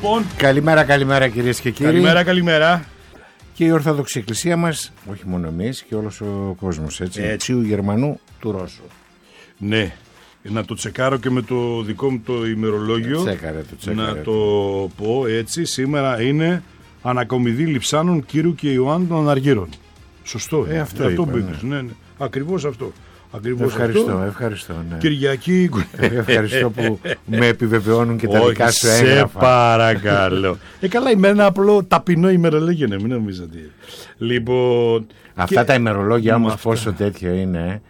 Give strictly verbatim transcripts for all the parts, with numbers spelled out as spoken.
Λοιπόν, καλημέρα, καλημέρα κυρίες και κύριοι. Καλημέρα, καλημέρα. Και η Ορθόδοξη Εκκλησία μας, όχι μόνο εμείς και όλος ο κόσμος, έτσι. Έτσι. Τσίου Γερμανού του Ρώσου. Ναι, να το τσεκάρω και με το δικό μου το ημερολόγιο. Τσέκαρε το, τσέκαρε. Να το πω έτσι. Σήμερα είναι ανακομιδή Λειψάνων Κύρου και Ιωάννου των Αναργύρων. Σωστό. Ε, αυτό αυτό είπα, μπήκες. Ναι. Ναι, ναι. Ακριβώς αυτό. Ακριβώς Ευχαριστώ, αυτό. ευχαριστώ. Ναι. Κυριακή. Ευχαριστώ που με επιβεβαιώνουν και τα Όχι, δικά σου σε έγγραφα. παρακαλώ. Ε, καλά, είμαι ένα απλό ταπεινό ημερολόγιο, ναι, μην νομίζετε. Λοιπόν. Αυτά και... τα ημερολόγια όμως αυτά. πόσο τέτοιο είναι. Ε?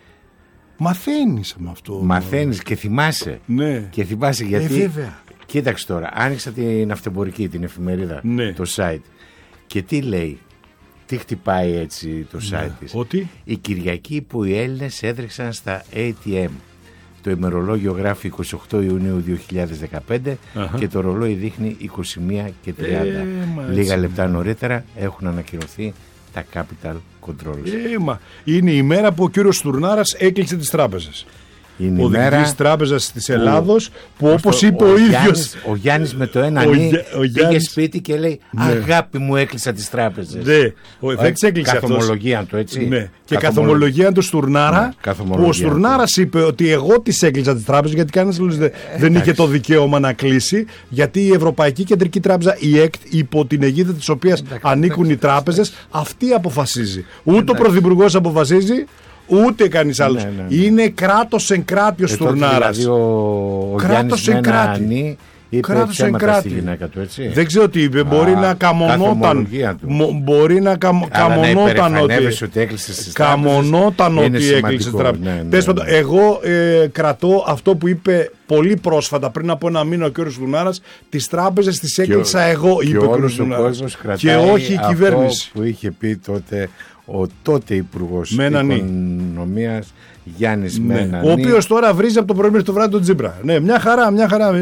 Μαθαίνεις με αυτό. Μαθαίνεις και θυμάσαι. Ναι. Και θυμάσαι γιατί. Ε, βέβαια. Κοίταξε τώρα, άνοιξα την αυτεμπορική, την εφημερίδα, Ναι. το site. Και τι λέει, τι χτυπάει έτσι το site Ναι. της. Ότι. Η Κυριακή που οι Έλληνες έτρεξαν στα έι τι εμ. Το ημερολόγιο γράφει εικοστή όγδοη Ιουνίου δύο χιλιάδες δεκαπέντε. Αχα. Και το ρολόι δείχνει είκοσι μία και τριάντα. Ε, μα Λίγα έτσι. λεπτά νωρίτερα έχουν ανακοινωθεί τα capital controls. Ε, μα. Είναι η μέρα που ο κύριος Στουρνάρας έκλεισε τις τράπεζες. Είναι Ο η μέρα διοικητής τράπεζας της Ελλάδος που, που όπως το- είπε ο, ο ίδιος. Γιάννης, ο Γιάννης με το ένα Ο νι Γιά- ο πήγε Γιάννης- σπίτι και λέει Ναι. αγάπη μου έκλεισα τις τράπεζες. Ναι, ο, δεν τις έκλεισε αυτός. Καθομολογία του, έτσι. Ναι. Και Καθομολο- καθομολογία του Στουρνάρα, Ναι, που καθομολογία ο Στουρνάρας είπε ότι εγώ τις έκλεισα τις τράπεζες, γιατί κανένας άλλος δεν, δεν είχε το δικαίωμα να κλείσει, γιατί η Ευρωπαϊκή Κεντρική Τράπεζα, η ΕΚΤ, υπό την αιγίδα της οποίας Εντάξει, ανήκουν εντάξει, οι τράπεζες, αυτή αποφασίζει. Ούτε ο Πρωθυπουργός αποφασίζει, ούτε κανείς άλλος. Ναι, ναι, ναι. Είναι κράτος εν κράτη ο Ε, τότε Στουρνάρας. Δηλαδή ο, ο Κράτος Γιάννης εν με ένα κράτη. νι είπε Κράτος εν ψέματα κράτη. στη γυναίκα του, έτσι. Δεν ξέρω τι είπε. Μπορεί Α, να καμονόταν. καθομολογία του. Μο- Μπορεί να καμ, Αλλά να καμονόταν ότι. υπερηφανεύεσαι ότι έκλεισε τις Καμονόταν τράπεζες, είναι ότι έκλεισε τις σημαντικό. τράπεζες. Ναι, ναι, Τέλος ναι. πάντων, εγώ ε, κρατώ αυτό που είπε πολύ πρόσφατα, πριν από ένα μήνα ο κ. Στουρνάρας. Τις τράπεζες τις έκλεισα εγώ, και είπε ο κ. όλος ο Στουρνάρας. κόσμος κρατάει Και όχι η αυτό κυβέρνηση. που είχε πει τότε ο τότε Υπουργός Με ένα νι. Οικονομίας Γιάννης Ναι. Μένανη. Ο οποίος τώρα βρίζει από το πρωί μέχρι το βράδυ τον Τζίπρα. Ναι, μια χαρά, μια χαρά.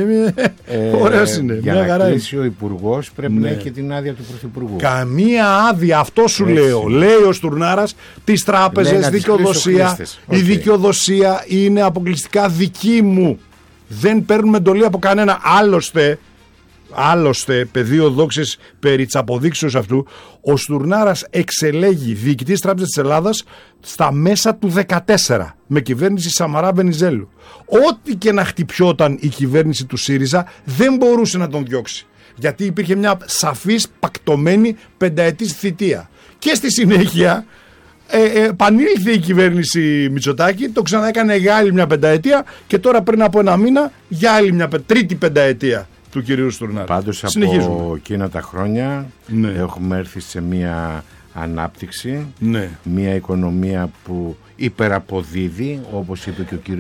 Ε, Ωραίος είναι. Για Μια να χαρά είναι. κλείσει ο Υπουργός πρέπει Ναι. να έχει και την άδεια του Πρωθυπουργού. Καμία άδεια, αυτό σου Έτσι. λέω. Λέει ο Στουρνάρας, τις Λέει τράπεζες, να τις δικαιοδοσία. κλείσει ο χρήστες. Η Οκ. δικαιοδοσία είναι αποκλειστικά δική μου. Δεν παίρνουμε εντολή από κανένα. Άλλωστε, άλλωστε, πεδίο δόξης περί της αποδείξεως αυτού, ο Στουρνάρας εξελέγει διοικητής Τράπεζας της Ελλάδας στα μέσα του δεκατέσσερα με κυβέρνηση Σαμαρά Βενιζέλου. Ό,τι και να χτυπιόταν η κυβέρνηση του ΣΥΡΙΖΑ δεν μπορούσε να τον διώξει. Γιατί υπήρχε μια σαφής πακτωμένη πενταετής θητεία. Και στη συνέχεια ε, ε, επανήλθε η κυβέρνηση Μητσοτάκη, το ξαναέκανε για άλλη μια πενταετία και τώρα πριν από ένα μήνα για άλλη μια πε- τρίτη πενταετία του κυρίου Στουρνάρα. Πάντως Συνεχίζουμε. από εκείνα τα χρόνια Ναι. έχουμε έρθει σε μια ανάπτυξη, Ναι. μια οικονομία που υπεραποδίδει, όπως είπε και ο κύριος